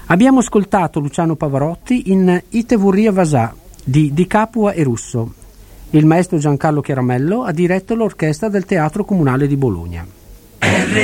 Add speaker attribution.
Speaker 1: Abbiamo ascoltato Luciano Pavarotti in Ite Vurria Vasà di Capua e Russo. Il maestro Giancarlo Chiaramello ha diretto l'orchestra del Teatro Comunale di Bologna.